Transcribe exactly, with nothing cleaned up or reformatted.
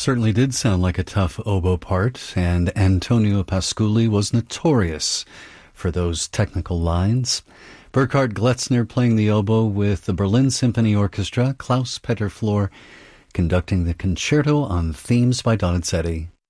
Certainly did sound like a tough oboe part, and Antonio Pasculi was notorious for those technical lines. Burkhard Gletzner playing the oboe with the Berlin Symphony Orchestra, Klaus Peter Flor conducting the concerto on themes by Donizetti.